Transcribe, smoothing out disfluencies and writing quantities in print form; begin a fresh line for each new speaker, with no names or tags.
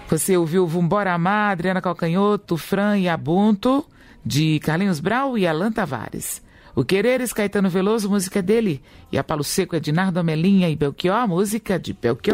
Você ouviu Vambora Amar, Adriana Calcanhoto, Fran e Abunto, de Carlinhos Brau e Alan Tavares. O Quereres, Caetano Veloso, música dele. E a Palo Seco é de Nardo Amelinha e Belchior, música de Belchior.